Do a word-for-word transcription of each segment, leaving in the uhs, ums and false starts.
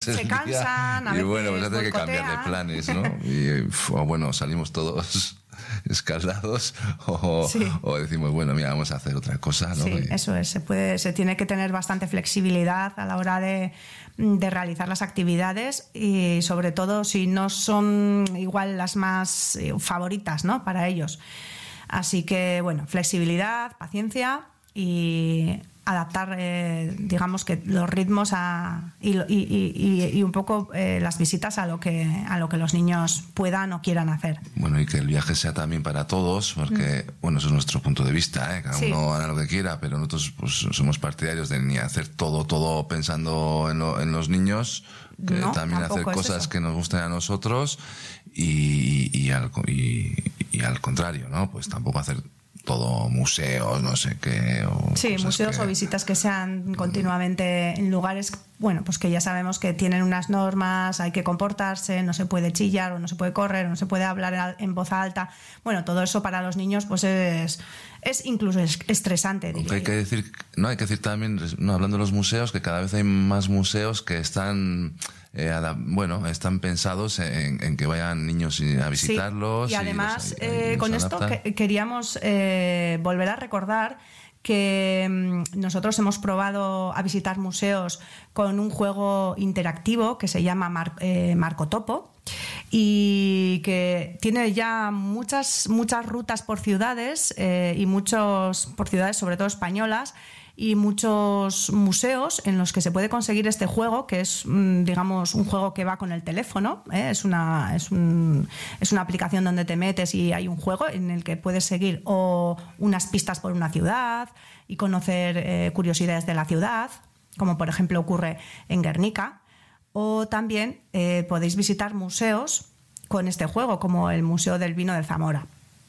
se el cansan, día, a y veces bueno, pues hay que cambiar de boicotean. planes, ¿no? Y o bueno, salimos todos escaldados o, Sí. o decimos, bueno, mira, vamos a hacer otra cosa, ¿no? Sí, Y, eso es. Se puede, se tiene que tener bastante flexibilidad a la hora de, de realizar las actividades y sobre todo si no son igual las más eh, favoritas, ¿no?, para ellos. Así que, bueno, flexibilidad, paciencia y adaptar, eh, digamos que los ritmos a, y, y, y, y un poco eh, las visitas a lo que a lo que los niños puedan o quieran hacer. bueno, y que el viaje sea también para todos, porque, mm. bueno, eso es nuestro punto de vista, ¿eh? Cada Sí. uno hará lo que quiera, pero nosotros pues somos partidarios de ni hacer todo, todo pensando en, lo, en los niños, que No, también hacer cosas eso. que nos gusten a nosotros y, y, al, y, y al contrario, ¿no? Pues tampoco hacer todo museos, no sé qué. O sí, museos que... o visitas que sean continuamente en lugares, bueno, pues que ya sabemos que tienen unas normas, hay que comportarse, no se puede chillar o no se puede correr, no se puede hablar en voz alta. Bueno, todo eso para los niños pues es, es incluso estresante. Aunque hay que decir, no hay que decir también, no, hablando de los museos, que cada vez hay más museos que están Eh, bueno, están pensados en, en que vayan niños a visitarlos. Sí, y además, y los, y eh, con esto que, queríamos eh, volver a recordar que mmm, nosotros hemos probado a visitar museos con un juego interactivo que se llama Mar, eh, Marco Topo y que tiene ya muchas, muchas rutas por ciudades eh, y muchos por ciudades, sobre todo españolas, y muchos museos en los que se puede conseguir este juego, que es, digamos, un juego que va con el teléfono, ¿eh? es, una, es, un, es una aplicación donde te metes y hay un juego en el que puedes seguir o unas pistas por una ciudad y conocer eh, curiosidades de la ciudad, como por ejemplo ocurre en Guernica, o también eh, podéis visitar museos con este juego, como el Museo del Vino de Zamora.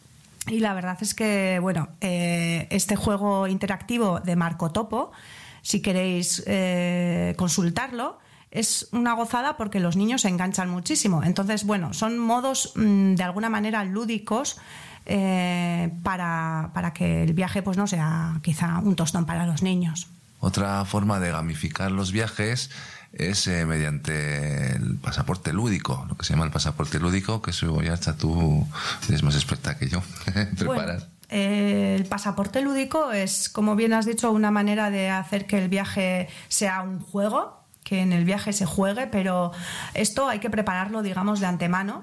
Y la verdad es que, bueno, eh, este juego interactivo de Marco Topo, si queréis eh, consultarlo, es una gozada porque los niños se enganchan muchísimo. Entonces, bueno, son modos mmm, de alguna manera lúdicos eh, para, para que el viaje pues no sea quizá un tostón para los niños. Otra forma de gamificar los viajes es eh, mediante el pasaporte lúdico, lo que se llama el pasaporte lúdico, que eso ya está, tú eres más experta que yo. Preparas. Bueno, eh, el pasaporte lúdico es, como bien has dicho, una manera de hacer que el viaje sea un juego, que en el viaje se juegue, pero esto hay que prepararlo, digamos, de antemano.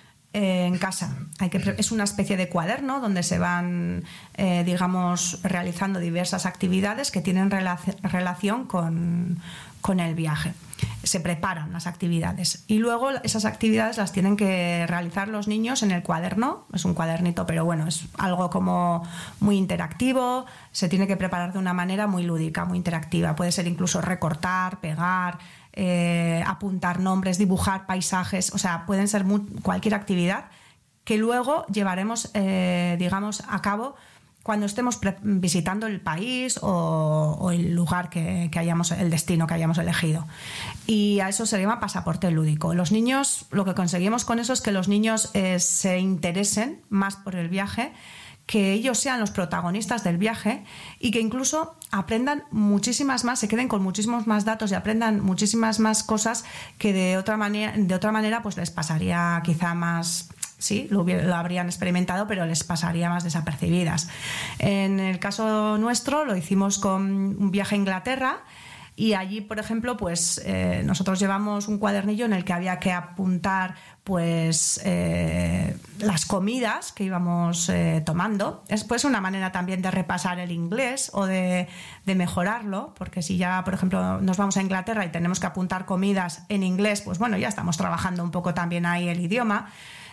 En casa. Hay que, es una especie de cuaderno donde se van, eh, digamos, realizando diversas actividades que tienen relac- relación con, con el viaje. Se preparan las actividades y luego esas actividades las tienen que realizar los niños en el cuaderno. Es un cuadernito, pero bueno, es algo como muy interactivo. Se tiene que preparar de una manera muy lúdica, muy interactiva. Puede ser incluso recortar, pegar, Eh, apuntar nombres, dibujar paisajes, o sea, pueden ser muy, cualquier actividad que luego llevaremos, eh, digamos, a cabo cuando estemos pre- visitando el país o, o el lugar que, que hayamos, el destino que hayamos elegido. Y a eso se llama pasaporte lúdico. Los niños, lo que conseguimos con eso es que los niños eh, se interesen más por el viaje, que ellos sean los protagonistas del viaje y que incluso aprendan muchísimas más, se queden con muchísimos más datos y aprendan muchísimas más cosas que de otra manera, de otra manera pues les pasaría quizá más, sí, lo, hubiera, lo habrían experimentado, pero les pasaría más desapercibidas. En el caso nuestro lo hicimos con un viaje a Inglaterra. Y allí, por ejemplo, pues eh, nosotros llevamos un cuadernillo en el que había que apuntar pues eh, las comidas que íbamos eh, tomando. Es pues una manera también de repasar el inglés o de, de mejorarlo, porque si ya, por ejemplo, nos vamos a Inglaterra y tenemos que apuntar comidas en inglés, pues bueno, ya estamos trabajando un poco también ahí el idioma.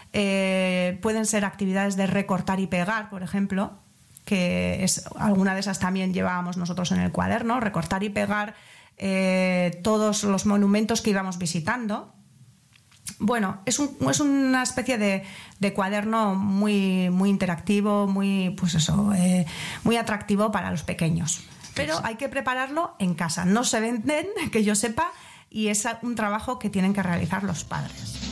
Eh, pueden ser actividades de recortar y pegar, por ejemplo, que es alguna de esas también llevábamos nosotros en el cuaderno, recortar y pegar eh, todos los monumentos que íbamos visitando. Bueno, es, un, es una especie de, de cuaderno muy, muy interactivo, muy, pues eso, eh, muy atractivo para los pequeños. Pero hay que prepararlo en casa. No se venden, que yo sepa, y es un trabajo que tienen que realizar los padres.